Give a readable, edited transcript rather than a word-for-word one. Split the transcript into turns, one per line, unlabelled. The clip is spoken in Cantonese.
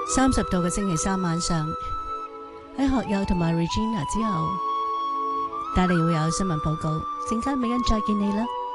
30度嘅星期三晚上，喺學友同埋 Regina 之後，帶嚟會有新聞報告。陣間美欣再見你啦。